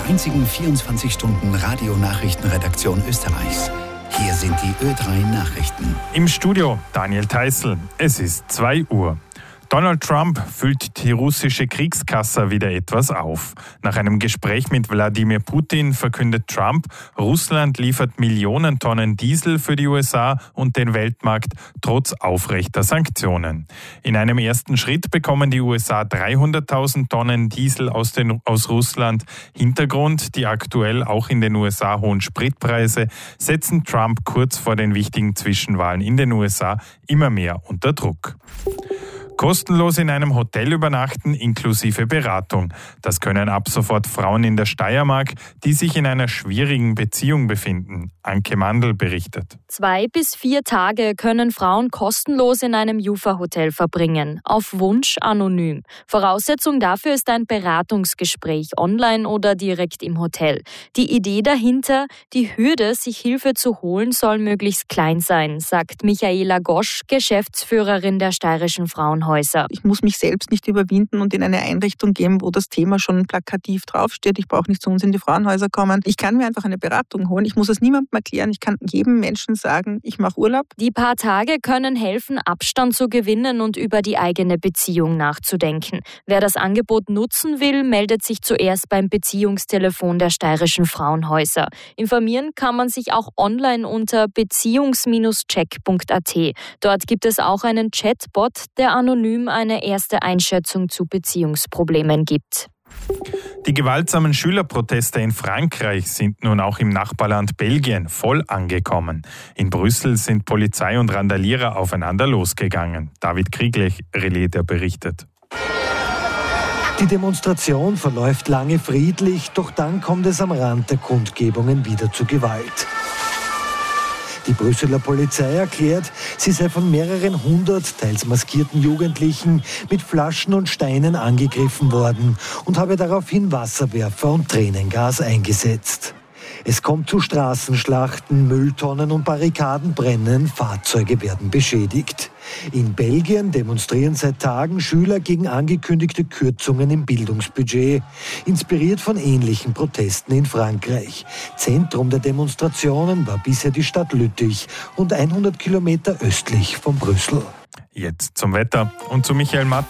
der einzigen 24-Stunden-Radio-Nachrichtenredaktion Österreichs. Hier sind die Ö3 Nachrichten. Im Studio Daniel Theißl. Es ist 2 Uhr. Donald Trump füllt die russische Kriegskasse wieder etwas auf. Nach einem Gespräch mit Wladimir Putin verkündet Trump, Russland liefert Millionen Tonnen Diesel für die USA und den Weltmarkt trotz aufrechter Sanktionen. In einem ersten Schritt bekommen die USA 300.000 Tonnen Diesel aus Russland. Hintergrund, die aktuell auch in den USA hohen Spritpreise setzen Trump kurz vor den wichtigen Zwischenwahlen in den USA immer mehr unter Druck. Kostenlos in einem Hotel übernachten inklusive Beratung. Das können ab sofort Frauen in der Steiermark, die sich in einer schwierigen Beziehung befinden. Anke Mandl berichtet. 2 bis 4 Tage können Frauen kostenlos in einem Jufa-Hotel verbringen. Auf Wunsch anonym. Voraussetzung dafür ist ein Beratungsgespräch, online oder direkt im Hotel. Die Idee dahinter, die Hürde, sich Hilfe zu holen, soll möglichst klein sein, sagt Michaela Gosch, Geschäftsführerin der Steirischen Frauenhäuser. Ich muss mich selbst nicht überwinden und in eine Einrichtung gehen, wo das Thema schon plakativ draufsteht. Ich brauche nicht zu uns in die Frauenhäuser kommen. Ich kann mir einfach eine Beratung holen. Ich muss es niemandem erklären. Ich kann jedem Menschen sagen, ich mache Urlaub. Die paar Tage können helfen, Abstand zu gewinnen und über die eigene Beziehung nachzudenken. Wer das Angebot nutzen will, meldet sich zuerst beim Beziehungstelefon der Steirischen Frauenhäuser. Informieren kann man sich auch online unter beziehungs-check.at. Dort gibt es auch einen Chatbot, der anonym eine erste Einschätzung zu Beziehungsproblemen gibt. Die gewaltsamen Schülerproteste in Frankreich sind nun auch im Nachbarland Belgien voll angekommen. In Brüssel sind Polizei und Randalierer aufeinander losgegangen. David Kriegler berichtet. Die Demonstration verläuft lange friedlich, doch dann kommt es am Rand der Kundgebungen wieder zu Gewalt. Die Brüsseler Polizei erklärt, sie sei von mehreren hundert, teils maskierten Jugendlichen mit Flaschen und Steinen angegriffen worden und habe daraufhin Wasserwerfer und Tränengas eingesetzt. Es kommt zu Straßenschlachten, Mülltonnen und Barrikaden brennen, Fahrzeuge werden beschädigt. In Belgien demonstrieren seit Tagen Schüler gegen angekündigte Kürzungen im Bildungsbudget, inspiriert von ähnlichen Protesten in Frankreich. Zentrum der Demonstrationen war bisher die Stadt Lüttich, rund 100 Kilometer östlich von Brüssel. Jetzt zum Wetter und zu Michael Matt.